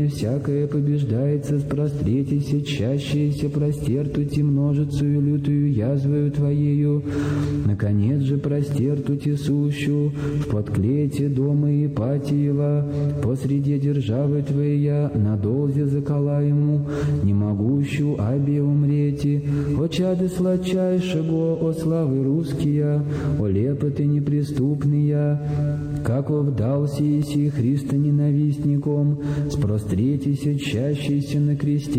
всякое побеждается, спростретися, чащееся, простертути, множицею лютую язвою Твоею. Наконец же простертути сущу в подклете дома Ипатиева, посреди державы Твоя, на долзе заколаему, не могущу обе умрети. О чады сладчайшего, о славы русские, о лепоты неприступные, как вдался еси Христа ненавистником, спростретися, чащийся на кресте,